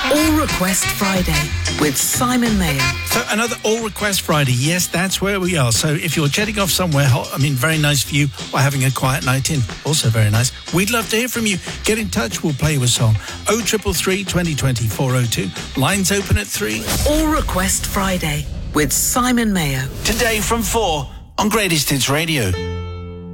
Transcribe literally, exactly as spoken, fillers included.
All Request Friday with Simon Mayo. So another All Request Friday. Yes, that's where we are. So if you're jetting off somewhere hot, I mean, very nice for you, or having a quiet night in, also very nice, we'd love to hear from you. Get in touch, we'll play you a song. oh three three, twenty twenty, four oh two. Lines open at three. All Request Friday with Simon Mayo. Today from four on Greatest Hits Radio.